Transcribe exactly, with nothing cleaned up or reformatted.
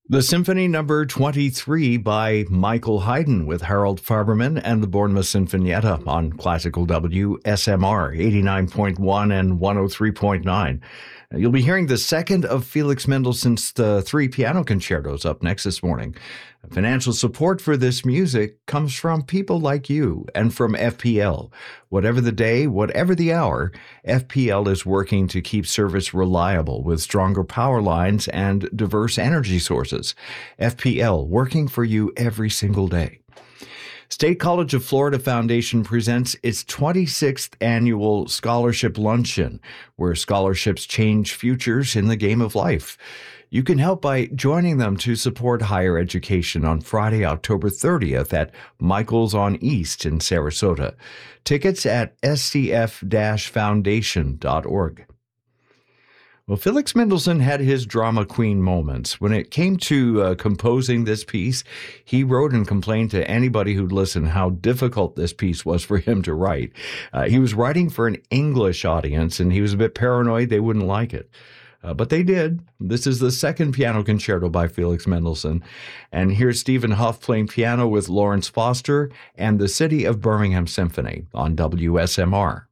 The Symphony Number twenty-three by Michael Haydn with Harold Farberman and the Bournemouth Sinfonietta on Classical W S M R eighty-nine point one and one oh three point nine. You'll be hearing the second of Felix Mendelssohn's uh, three piano concertos up next this morning. Financial support for this music comes from people like you and from F P L. Whatever the day, whatever the hour, F P L is working to keep service reliable with stronger power lines and diverse energy sources. F P L, working for you every single day. State College of Florida Foundation presents its twenty-sixth annual Scholarship Luncheon, where scholarships change futures in the game of life. You can help by joining them to support higher education on Friday, October thirtieth at Michael's on East in Sarasota. Tickets at s c f dash foundation dot org. Well, Felix Mendelssohn had his drama queen moments. When it came to uh, composing this piece, he wrote and complained to anybody who'd listen how difficult this piece was for him to write. Uh, he was writing for an English audience, and he was a bit paranoid they wouldn't like it. Uh, but they did. This is the second piano concerto by Felix Mendelssohn. And here's Stephen Huff playing piano with Lawrence Foster and the City of Birmingham Symphony on W S M R.